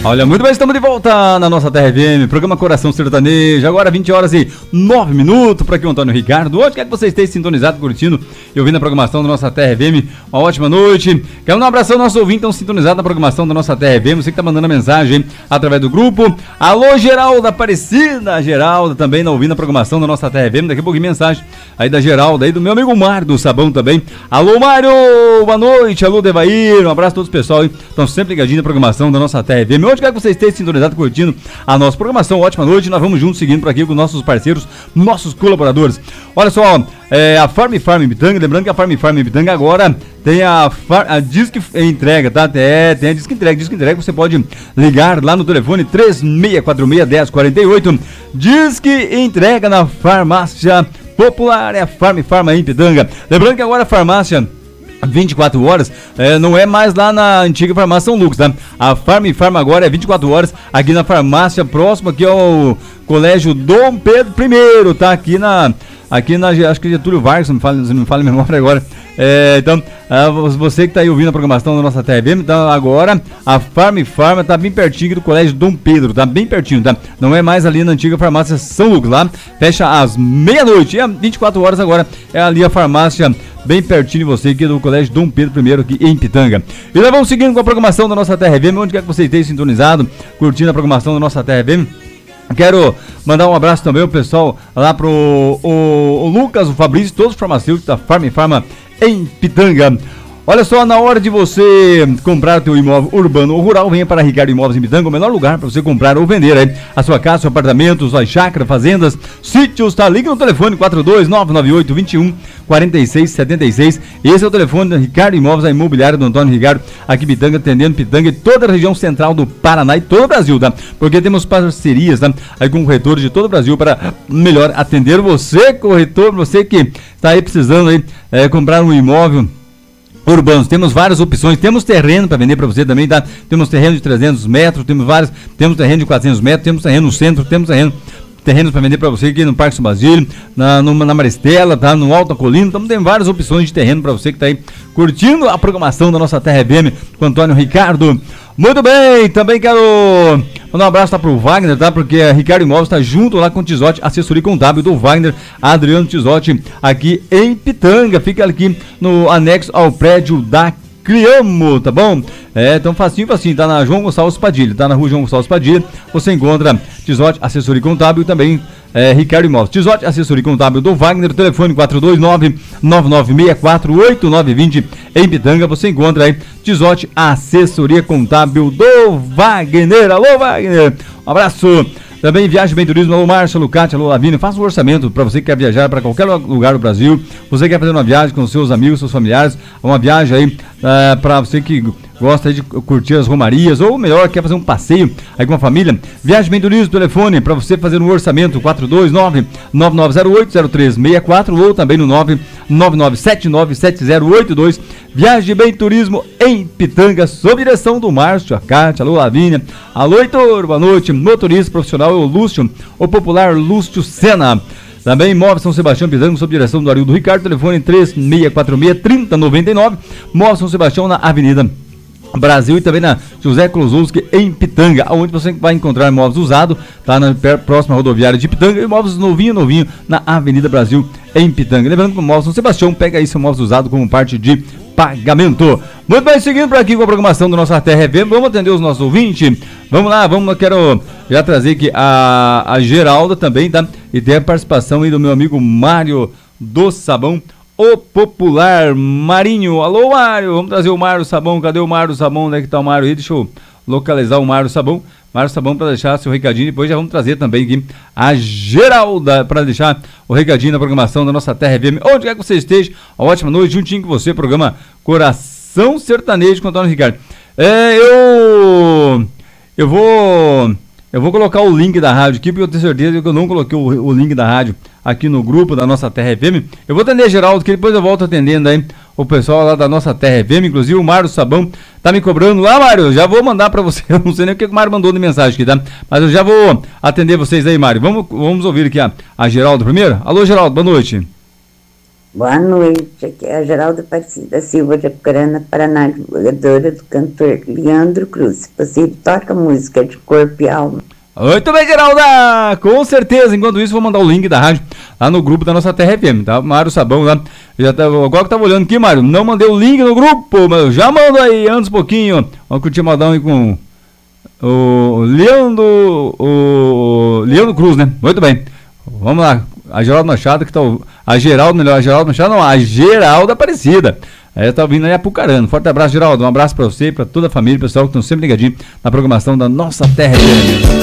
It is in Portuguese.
Olha, muito bem, estamos de volta na nossa Terra FM, programa Coração Sertanejo, agora 20 horas e 9 minutos, para aqui o Antônio Ricardo. Onde quer que você esteja sintonizado, curtindo e ouvindo a programação da nossa Terra FM, uma ótima noite. Quero dar um abração aos nossos ouvintes, estão sintonizados na programação da nossa Terra FM, você que está mandando a mensagem através do grupo. Alô, Geralda Aparecida, Geralda também ouvindo a programação da nossa Terra FM, daqui a pouquinho mensagem aí da Geralda, aí do meu amigo Mário do Sabão também. Alô, Mário, boa noite, alô, Devair, um abraço a todos os pessoal aí, estão sempre ligadinhos na programação da nossa Terra FM. Onde quer que você esteja sintonizado, curtindo a nossa programação, ótima noite, nós vamos juntos seguindo por aqui com nossos parceiros, nossos colaboradores. Olha só, a Farm Pitanga, lembrando que a Farm Pitanga agora tem a Disque Entrega, tá? Tem a Disque Entrega, você pode ligar lá no telefone 3646-1048, Disque Entrega na Farmácia Popular, é a Farm em Pitanga. Lembrando que agora a farmácia 24 horas, não é mais lá na antiga farmácia São Lucas, tá? A Farm agora é 24 horas aqui na farmácia próxima aqui ao Colégio Dom Pedro I, tá? Aqui na acho que Getúlio Vargas, se não me fala a memória agora. Então, você que está aí ouvindo a programação da nossa TV, então agora a Farm está bem pertinho aqui do Colégio Dom Pedro, tá? Bem pertinho, tá? Não é mais ali na antiga farmácia São Lucas, lá fecha às meia-noite, e 24 horas agora é ali a farmácia bem pertinho de você aqui do Colégio Dom Pedro I, aqui em Pitanga. E nós vamos seguindo com a programação da nossa Terra FM, onde quer que você esteja sintonizado, curtindo a programação da nossa Terra FM. Quero mandar um abraço também ao pessoal lá pro o Lucas, o Fabrício, todos os farmacêuticos da Farm em Pitanga. Olha só, na hora de você comprar o teu imóvel urbano ou rural, venha para Ricardo Imóveis em Pitanga, o melhor lugar para você comprar ou vender aí a sua casa, seu apartamento, suas chácaras, fazendas, sítios, tá? Liga no telefone 42998-214676. Esse é o telefone da Ricardo Imóveis, a imobiliária do Antônio Ricardo, aqui em Pitanga, atendendo Pitanga e toda a região central do Paraná e todo o Brasil, tá? Porque temos parcerias, tá? Aí com corretores de todo o Brasil para melhor atender você, corretor, você que está aí precisando aí, comprar um imóvel urbanos. Temos várias opções, temos terreno para vender para você também, tá? Temos terreno de 300 metros, temos terreno de 400 metros, temos terreno no centro, temos terrenos para vender para você aqui no Parque São Basílio, na Maristela, tá? No Alto Colina, então tem várias opções de terreno para você que está aí curtindo a programação da nossa Terra FM com o Antônio Ricardo. Muito bem, também quero mandar um abraço lá pro Wagner, tá? Porque a Ricardo Imóveis está junto lá com o Tizotti, assessoria contábil do Wagner Adriano Tizotti, aqui em Pitanga, fica aqui no anexo ao prédio da Criamo, tá bom? Então facinho, tá na João Gonçalves Padilha, tá na rua João Gonçalves Padilha, você encontra Tizotti, assessoria contábil e também Ricardo Imóveis. Tizotti, assessoria contábil do Wagner, telefone 429-9964-8920 em Pitanga, você encontra aí Tizotti, assessoria contábil do Wagner. Alô, Wagner, um abraço. Também Viagem Bem Turismo, alô Márcio, alô Cátia, alô Lavínia, faça um orçamento para você que quer viajar para qualquer lugar do Brasil, você quer fazer uma viagem com seus amigos, seus familiares, uma viagem aí para você que gosta aí de curtir as romarias, ou melhor, quer fazer um passeio aí com a família. Viagem Bem Turismo, telefone para você fazer um orçamento 429-9908-0364 ou também no 999797082. Viagem Bem Turismo em Pitanga, sob direção do Márcio, a Cátia, alô Lavínia, alô Heitor, boa noite, motorista profissional é o Lúcio, o popular Lúcio Sena. Também Móveis São Sebastião Pitanga, sob direção do Arildo Ricardo, telefone 3646-3099, Móveis São Sebastião na Avenida Brasil e também na José Klosowski em Pitanga, onde você vai encontrar móveis usados, tá na próxima rodoviária de Pitanga, e móveis novinho na Avenida Brasil em Pitanga. Lembrando que o Móveis São Sebastião pega aí seu móveis usado como parte de pagamento. Muito bem, seguindo por aqui com a programação do nosso Terra FM, vamos atender os nossos ouvintes. Vamos lá, quero já trazer aqui a Geralda também, tá? E tem a participação aí do meu amigo Mário do Sabão, o popular Marinho. Alô, Mário, vamos trazer o Mário Sabão. Cadê o Mário Sabão? Onde é que tá o Mário aí? Deixa eu localizar o Mário Sabão. Mário Sabão para deixar seu recadinho. Depois já vamos trazer também aqui a Geralda para deixar o recadinho na programação da nossa Terra FM. Onde quer que você esteja, uma ótima noite, juntinho com você, programa Coração Sertanejo com o Antônio Ricardo. Eu vou colocar o link da rádio aqui, porque eu tenho certeza que eu não coloquei o link da rádio aqui no grupo da nossa Terra FM. Eu vou atender Geraldo, que depois eu volto atendendo aí o pessoal lá da nossa Terra FM, inclusive o Mário Sabão tá me cobrando lá, Mário, já vou mandar pra você, eu não sei nem o que o Mário mandou de mensagem aqui, tá? Mas eu já vou atender vocês aí, Mário. Vamos ouvir aqui a Geraldo primeiro. Alô, Geraldo, boa noite. Boa noite, aqui é a Geralda Aparecida Silva de Apucarana, Paraná, divulgadora do cantor Leandro Cruz. Se possível, toca música de corpo e alma. Muito bem, Geralda! Com certeza. Enquanto isso, vou mandar o link da rádio lá no grupo da nossa Terra FM, tá? Mário Sabão lá. Agora que eu tava olhando aqui, Mário, não mandei o link no grupo, mas eu já mando aí, antes um pouquinho. Vamos curtir modão aí com o Leandro Cruz, né? Muito bem. Vamos lá. A Geralda Machado que tá... A Geralda Machado não, a Geralda Aparecida. Ela tá vindo aí Apucarana. Forte abraço, Geraldo. Um abraço pra você e pra toda a família, pessoal que estão sempre ligadinhos na programação da nossa Terra FM.